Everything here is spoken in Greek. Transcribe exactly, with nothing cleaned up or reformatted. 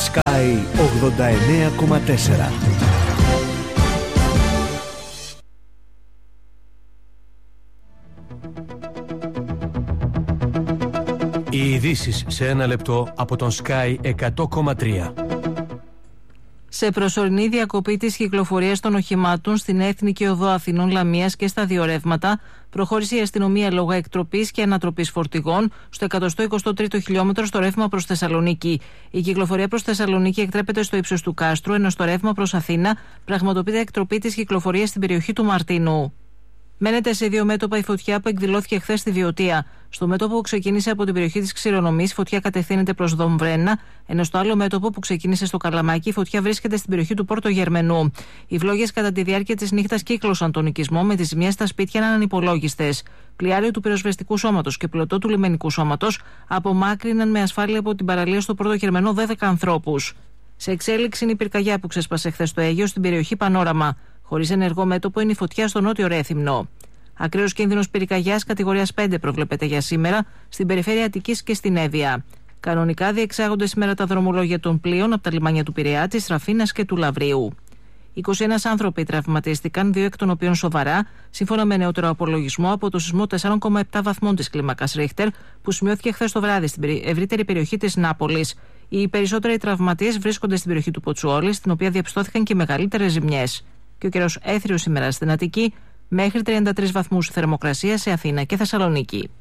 Sky ογδόντα εννέα κόμμα τέσσερα. Οι ειδήσεις σε ένα λεπτό από τον Sky εκατό κόμμα τρία. Σε προσωρινή διακοπή της κυκλοφορίας των οχημάτων στην Εθνική Οδό Αθηνών Λαμίας και στα δύο ρεύματα, προχώρησε η αστυνομία λόγω εκτροπής και ανατροπής φορτηγών στο εκατόν εικοστό τρίτο χιλιόμετρο στο ρεύμα προς Θεσσαλονίκη. Η κυκλοφορία προς Θεσσαλονίκη εκτρέπεται στο ύψος του Κάστρου, ενώ στο ρεύμα προς Αθήνα πραγματοποιείται εκτροπή της κυκλοφορίας στην περιοχή του Μαρτίνου. Μένεται σε δύο μέτωπα η φωτιά που εκδηλώθηκε χθες στη Βιωτία. Στο μέτωπο που ξεκίνησε από την περιοχή της Ξηρονομής, η φωτιά κατευθύνεται προς Δομβρένα, ενώ στο άλλο μέτωπο που ξεκίνησε στο Καλαμάκι, η φωτιά βρίσκεται στην περιοχή του Πόρτο Γερμενού. Οι φλόγες κατά τη διάρκεια της νύχτας κύκλωσαν τον οικισμό, με τις ζημιές στα σπίτια να είναι ανυπολόγιστες. Πλοιάριο του πυροσβεστικού σώματος και πλωτό του λιμενικού σώματος απομάκρυναν με ασφάλεια από την παραλία στο Πόρτο Γερμενό δέκα ανθρώπους. Σε εξέλιξη είναι η πυρκαγιά που ξέσπασε χθες στο Αίγαιο στην περιοχή Πανόραμα. Χωρίς ενεργό μέτωπο είναι η φωτιά στο νότιο Ρέθυμνο. Ακραίος κίνδυνος πυρκαγιάς κατηγορίας πέντε προβλέπεται για σήμερα στην περιφέρεια Αττικής και στην Εύβοια. Κανονικά διεξάγονται σήμερα τα δρομολόγια των πλοίων από τα λιμάνια του Πειραιά, της Ραφίνας και του Λαβρίου. είκοσι ένα άνθρωποι τραυματίστηκαν, δύο εκ των οποίων σοβαρά, σύμφωνα με νεότερο απολογισμό από το σεισμό τέσσερα κόμμα επτά βαθμών της κλίμακας Ρίχτερ που σημειώθηκε χθες το βράδυ στην ευρύτερη περιοχή της Νάπολης. Οι περισσότεροι τραυματίες βρίσκονται στην περιοχή του Ποτσουόλη, στην οποία διαπιστώθηκαν και μεγαλύτερες ζημιές. Και ο καιρός έθριος σήμερα στην Αττική, μέχρι τριάντα τρεις βαθμούς θερμοκρασία σε Αθήνα και Θεσσαλονίκη.